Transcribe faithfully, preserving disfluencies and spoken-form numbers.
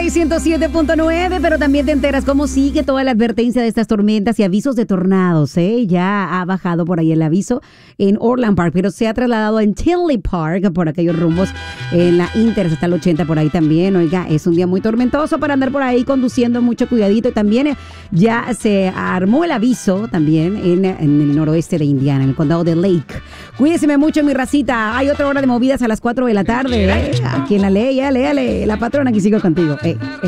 Play ciento siete punto nueve, pero también te enteras cómo sigue toda la advertencia de estas tormentas y avisos de tornados, ¿eh? Ya ha bajado por ahí el aviso en Orland Park, pero se ha trasladado en Tinley Park por aquellos rumbos en la Inter hasta el ochenta por ahí también. Oiga, es un día muy tormentoso para andar por ahí conduciendo, mucho cuidadito. Y también eh, ya se armó el aviso también en, en el noroeste de Indiana, en el condado de Lake. Cuídese mucho, mi racita. Hay otra hora de movidas a las cuatro de la tarde, ¿eh? Aquí en la ley, léale, léale. La patrona, aquí sigo contigo. Eh, eh.